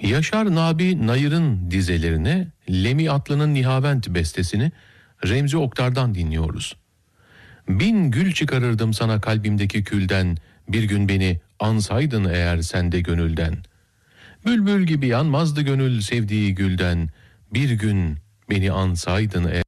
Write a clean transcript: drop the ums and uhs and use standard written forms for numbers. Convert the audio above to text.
Yaşar Nabi Nayır'ın dizelerine, Lemi Atlı'nın Nihavent bestesini Remzi Oktar'dan dinliyoruz. Bin gül çıkarırdım sana kalbimdeki külden, bir gün beni ansaydın eğer sende gönülden. Bülbül gibi yanmazdı gönül sevdiği gülden, bir gün beni ansaydın eğer.